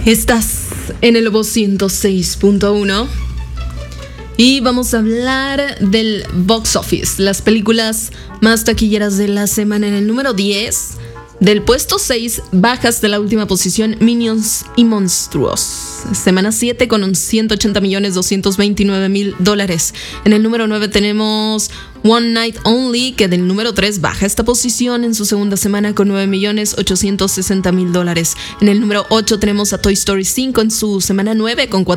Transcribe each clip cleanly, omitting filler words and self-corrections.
Estás en el Lobo 106.1 y vamos a hablar del box office, las películas más taquilleras de la semana. En el número 10, del puesto 6, baja hasta la última posición Minions y Monstruos. Semana 7 con 180.229.000 En el número 9 tenemos One Night Only, que del número 3 baja esta posición en su segunda semana con 9.860.000 En el número 8 tenemos a Toy Story 5 en su semana 9 con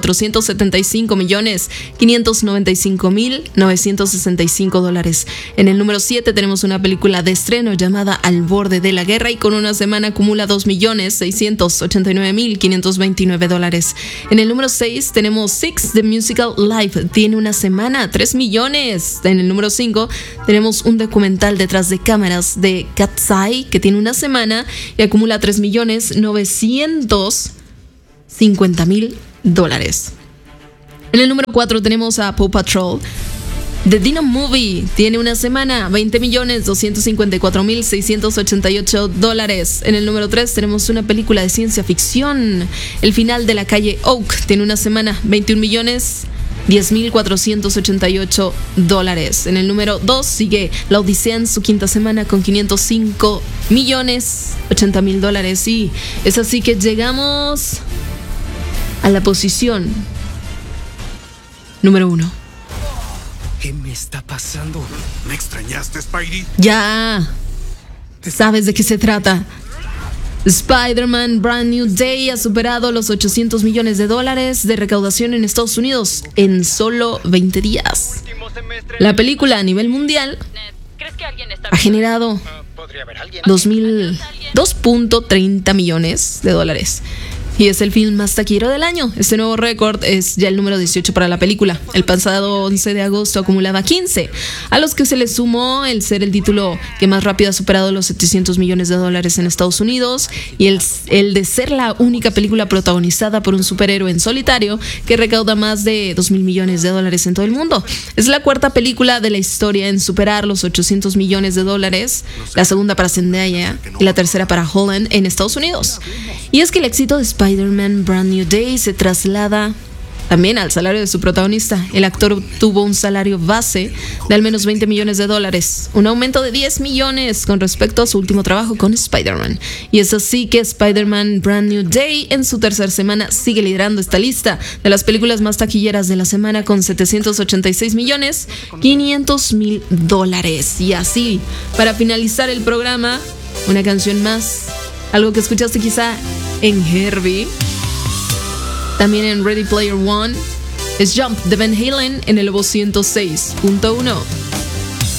475.595.965 En el número 7 tenemos una película de estreno llamada Al borde de la guerra y con una semana acumula 2.689.529 En el número 6 tenemos Six, The Musical Live, tiene una semana, 3 millones. En el número 5 tenemos un documental detrás de cámaras de Cat's Eye, que tiene una semana y acumula 3.950.000 En el número 4 tenemos a Paw Patrol. The Dino Movie tiene una semana, 20.254.688 En el número 3 tenemos una película de ciencia ficción, El final de la calle Oak, tiene una semana, 21.010.488 En el número 2 sigue La Odisea en su quinta semana con 505.080.000 y es así que llegamos a la posición número 1. ¿Qué me está pasando? ¿Me extrañaste, Spidey? Ya sabes de qué se trata. Spider-Man Brand New Day ha superado los $800 millones de recaudación en Estados Unidos en solo 20 días. La película a nivel mundial ha generado 2.30 millones de dólares. Y es el film más taquillero del año. Este nuevo récord es ya el número 18 para la película. El pasado 11 de agosto acumulaba 15, a los que se le sumó el ser el título que más rápido ha superado los $700 millones en Estados Unidos y el de ser la única película protagonizada por un superhéroe en solitario que recauda más de $2.000 millones en todo el mundo. Es la cuarta película de la historia en superar los $800 millones, la segunda para Zendaya y la tercera para Holland en Estados Unidos. Y es que el éxito de Spider-Man Brand New Day se traslada también al salario de su protagonista. El actor tuvo un salario base de al menos $20 millones, un aumento de 10 millones con respecto a su último trabajo con Spider-Man. Y es así que Spider-Man Brand New Day en su tercera semana sigue liderando esta lista de las películas más taquilleras de la semana con $786.500.000. Y así, para finalizar el programa, una canción más, algo que escuchaste quizá en Herbie, también en Ready Player One, es Jump de Van Halen en el Lobo 106.1.